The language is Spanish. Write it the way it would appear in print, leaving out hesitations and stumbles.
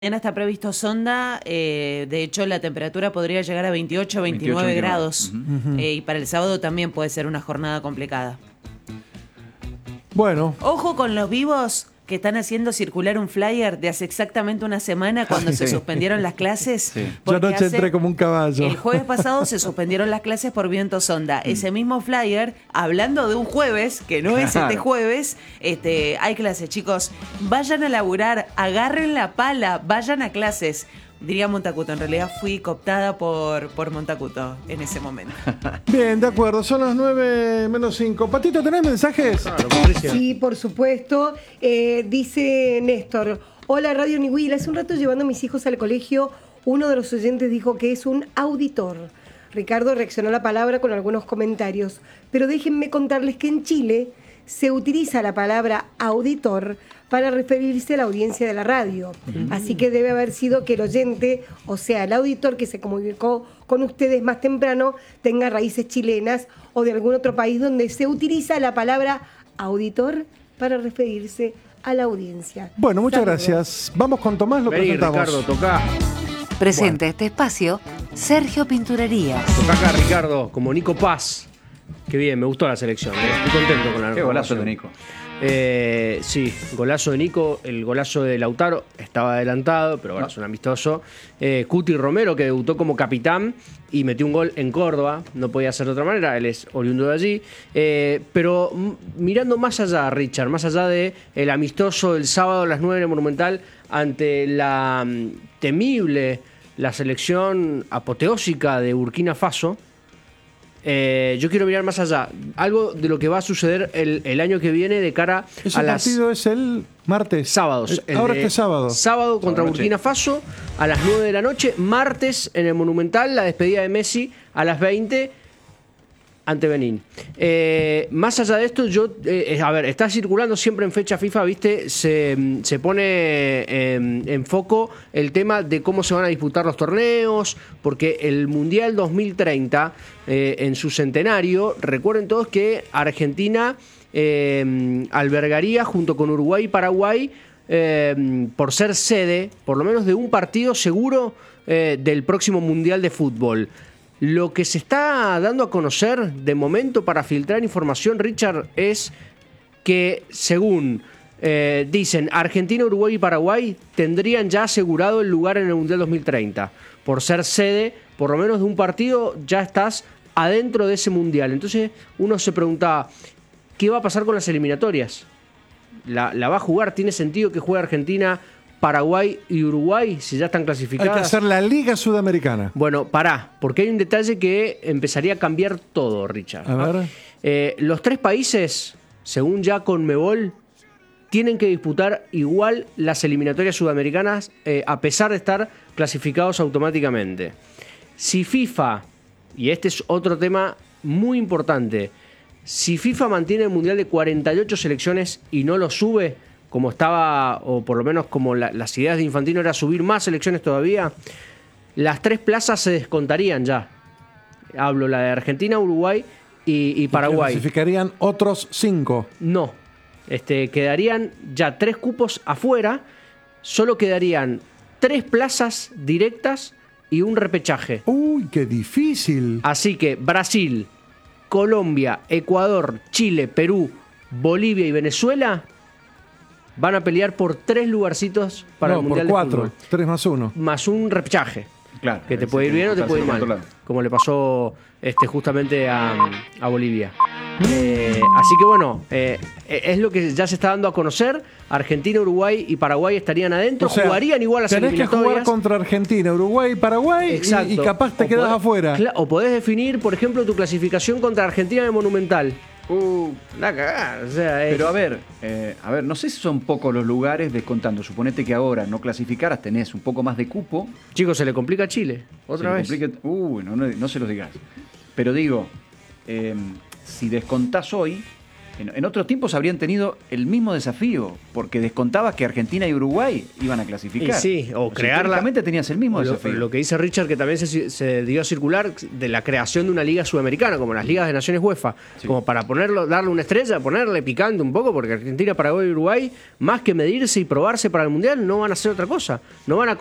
Mañana está previsto sonda, de hecho la temperatura podría llegar a 28, 29 grados. Y para el sábado también puede ser una jornada complicada. Bueno. Ojo con los vivos que están haciendo circular un flyer de hace exactamente una semana cuando se suspendieron las clases. Sí. Yo anoche entré como un caballo. El jueves pasado se suspendieron las clases por viento sonda. Ese mismo flyer, hablando de un jueves, que no es este jueves, hay clases, chicos. Vayan a laburar, agarren la pala, vayan a clases. Diría Montacuto, en realidad fui cooptada por Montacuto en ese momento. Bien, de acuerdo, son las 9:05. Patito, ¿tenés mensajes? Claro, Patricia. Sí, por supuesto. Dice Néstor, hola Radio Niwil, hace un rato llevando a mis hijos al colegio, uno de los oyentes dijo que es un auditor. Ricardo reaccionó a la palabra con algunos comentarios, pero déjenme contarles que en Chile se utiliza la palabra auditor para referirse a la audiencia de la radio. Así que debe haber sido que el oyente, o sea, el auditor que se comunicó con ustedes más temprano, tenga raíces chilenas o de algún otro país donde se utiliza la palabra auditor para referirse a la audiencia. Bueno, muchas gracias. Vamos con Tomás, lo presentamos. Ricardo, toca. Presente este espacio, Sergio Pinturerías. Toca acá, Ricardo, como Nico Paz. Qué bien, me gustó la selección. Estoy contento con la Qué golazo de Nico. Sí, golazo de Nico, el golazo de Lautaro estaba adelantado, pero bueno, es un amistoso. Cuti Romero, que debutó como capitán y metió un gol en Córdoba, no podía ser de otra manera, él es oriundo de allí. Pero mirando más allá, Richard, más allá de el amistoso del sábado a las 9 en el Monumental, ante la temible, la selección apoteósica de Burkina Faso, yo quiero mirar más allá. Algo de lo que va a suceder el año que viene de cara a las... Ese partido es el martes. Sábados. Ahora este sábado. Sábado contra Burkina Faso a las 9 de la noche. Martes en el Monumental, la despedida de Messi a las 20 ante Benín. Más allá de esto, a ver, está circulando siempre en fecha FIFA, ¿viste? Se pone en foco el tema de cómo se van a disputar los torneos, porque el Mundial 2030, en su centenario, recuerden todos que Argentina albergaría junto con Uruguay y Paraguay, por ser sede, por lo menos de un partido seguro del próximo Mundial de Fútbol. Lo que se está dando a conocer de momento para filtrar información, Richard, es que según dicen Argentina, Uruguay y Paraguay tendrían ya asegurado el lugar en el Mundial 2030. Por ser sede, por lo menos de un partido, ya estás adentro de ese Mundial. Entonces uno se preguntaba, ¿qué va a pasar con las eliminatorias? ¿La va a jugar? ¿Tiene sentido que juegue Argentina, Paraguay y Uruguay, si ya están clasificadas? Hay que hacer la Liga Sudamericana. Bueno, porque hay un detalle que empezaría a cambiar todo, Richard. A ver. Los tres países, según ya Conmebol, tienen que disputar igual las eliminatorias sudamericanas, a pesar de estar clasificados automáticamente. Si FIFA, y este es otro tema muy importante, si FIFA mantiene el Mundial de 48 selecciones y no lo sube, como estaba, o por lo menos como las ideas de Infantino era subir más selecciones todavía, las tres plazas se descontarían ya. Hablo la de Argentina, Uruguay y Paraguay. ¿Clasificarían otros 5? No. Quedarían ya 3 cupos afuera, solo quedarían 3 plazas directas y un repechaje. ¡Uy, qué difícil! Así que Brasil, Colombia, Ecuador, Chile, Perú, Bolivia y Venezuela van a pelear por 3 lugarcitos para el Mundial de Fútbol. 4, 3 más 1. Más un repechaje. Claro. Que te puede ir bien o te puede ir mal. Como le pasó justamente a Bolivia. Así que bueno, es lo que ya se está dando a conocer. Argentina, Uruguay y Paraguay estarían adentro. O sea, jugarían igual las eliminatorias. Tenés que jugar contra Argentina, Uruguay y Paraguay. Y capaz te quedás afuera. O podés definir, por ejemplo, tu clasificación contra Argentina en el Monumental. La cagada. O sea, pero a ver, no sé si son pocos los lugares descontando. Suponete que ahora no clasificaras, tenés un poco más de cupo. Chicos, se le complica a Chile. Otra vez. No se los digas. Pero digo, si descontás hoy, En otros tiempos habrían tenido el mismo desafío, porque descontabas que Argentina y Uruguay iban a clasificar. Y sí, o crearla. Históricamente tenías el mismo desafío. Lo que dice Richard, que también se dio a circular de la creación de una liga sudamericana, como las ligas de naciones UEFA, como para darle una estrella, ponerle picante un poco, porque Argentina, Paraguay y Uruguay, más que medirse y probarse para el Mundial, no van a hacer otra cosa. No van a